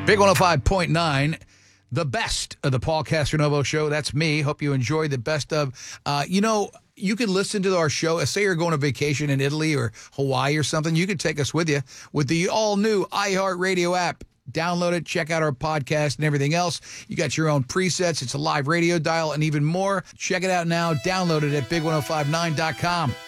Big 105.9, the best of the Paul Castronovo Show. That's me. Hope you enjoy the best of. You could listen to our show. Say you're going on vacation in Italy or Hawaii or something. You could take us with you with the all-new iHeartRadio app. Download it, check out our podcast and everything else. You got your own presets. It's a live radio dial and even more. Check it out now. Download it at big1059.com.